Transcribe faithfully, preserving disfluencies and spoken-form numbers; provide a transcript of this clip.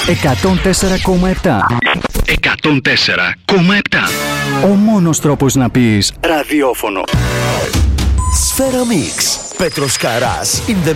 εκατόν τέσσερα κόμμα επτά. εκατόν τέσσερα κόμμα επτά. Ο μόνος τρόπος να πεις ραδιόφωνο. Σφαίρα Mix. Πέτρος Καράς in the